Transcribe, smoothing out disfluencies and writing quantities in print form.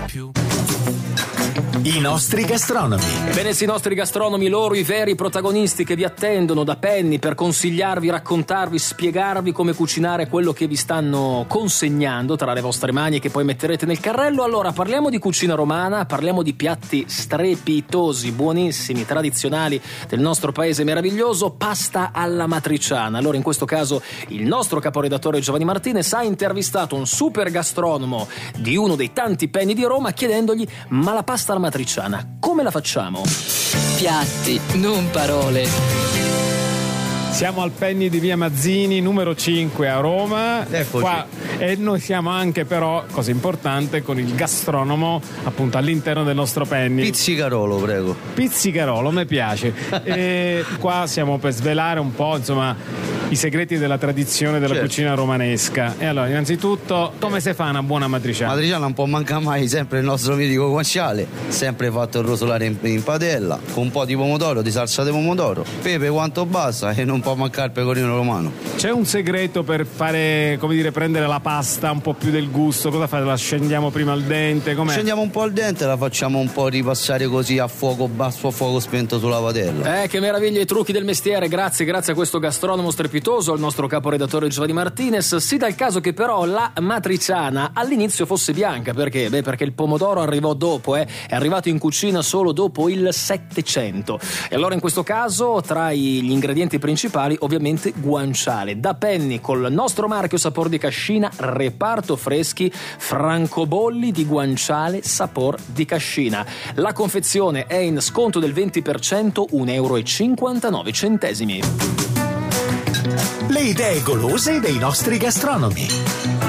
più. I nostri gastronomi. Bene, sì, i nostri gastronomi, loro i veri protagonisti che vi attendono da Penny per consigliarvi, raccontarvi, spiegarvi come cucinare quello che vi stanno consegnando tra le vostre mani e che poi metterete nel carrello. Allora, parliamo di cucina romana, parliamo di piatti strepitosi, buonissimi, tradizionali del nostro paese meraviglioso, pasta alla matriciana. Allora, in questo caso, il nostro caporedattore Giovanni Martinez ha intervistato un super gastronomo di uno dei tanti Penny di Roma chiedendogli: ma la pasta alla matriciana, come la facciamo? Piatti, non parole. Siamo al Penny di via Mazzini, numero 5 a Roma. Eccoci. Qua, e noi siamo anche, però, cosa importante, con il gastronomo appunto all'interno del nostro Penny. Pizzicarolo, prego. Pizzicarolo, mi piace. E qua siamo per svelare un po', insomma, i segreti della tradizione della cucina romanesca. E allora, innanzitutto, come si fa una buona matriciana? Matriciana non può mancare mai, sempre il nostro mitico guanciale, sempre fatto rosolare in padella, con un po' di pomodoro, di salsa di pomodoro, pepe quanto basta, e non può mancare il pecorino romano. C'è un segreto per fare, come dire, prendere la pasta un po' più del gusto? Cosa fate? La scendiamo prima al dente? Com'è? Scendiamo un po' al dente e la facciamo un po' ripassare così a fuoco basso, a fuoco spento sulla padella. Che meraviglia, i trucchi del mestiere. Grazie a questo gastronomo strepitoso, al nostro caporedattore Giovanni Martinez. Si dà il caso che però la matriciana all'inizio fosse bianca. Perché? Perché il pomodoro arrivò dopo, è arrivato in cucina solo dopo il 700. E allora in questo caso, tra gli ingredienti principali, ovviamente guanciale. Da Penny, col nostro marchio sapor di cascina, reparto freschi, francobolli di guanciale sapor di cascina. La confezione è in sconto del 20%, €1,59. Le idee golose dei nostri gastronomi.